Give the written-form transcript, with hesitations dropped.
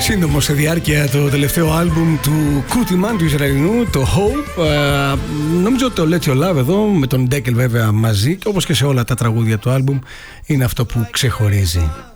Σύντομο σε διάρκεια το τελευταίο άλμπουμ του Κούτιμαν, του Ισραηλινού, το Hope. Νομίζω ότι το Let Your Love εδώ, με τον Ντέκελ βέβαια μαζί, όπως και σε όλα τα τραγούδια του άλμπουμ, είναι αυτό που ξεχωρίζει.